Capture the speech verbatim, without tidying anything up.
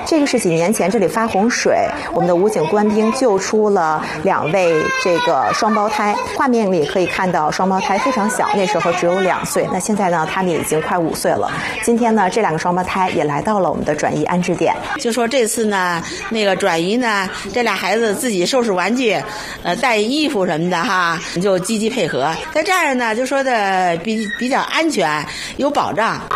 这个是几年前这里发洪水，我们的武警官兵救出了两位这个双胞胎。画面里可以看到双胞胎非常小，那时候只有两岁，那现在呢，他们已经快五岁了。今天呢，这两个双胞胎也来到了我们的转移安置点。 就说这次呢，那个转移呢，这俩孩子自己收拾玩具，呃，带衣服什么的哈，就积极配合，在这儿呢，就说的比比较安全，有保障。